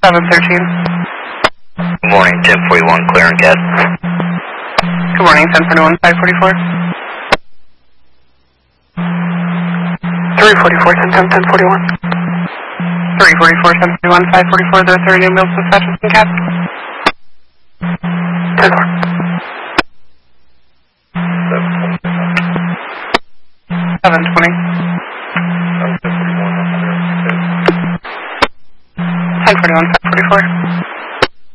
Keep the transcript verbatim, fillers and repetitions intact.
seven thirteen. Good morning, ten forty-one, clear and cat. Good morning, ten forty-one, five forty-four. three forty-four, ten ten, ten forty-one. three forty-four, ten forty-one, five forty-four, there are thirty meals dispatches and cats. ten four. seven twenty. ten forty-one, five forty-four.